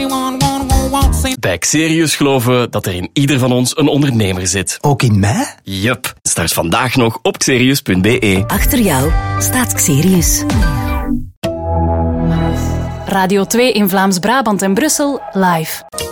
Bij Xerius geloven we dat er in ieder van ons een ondernemer zit. Ook in mij? Yup. Start vandaag nog op xerius.be. Achter jou staat Xerius. Radio 2 in Vlaams-Brabant en Brussel live.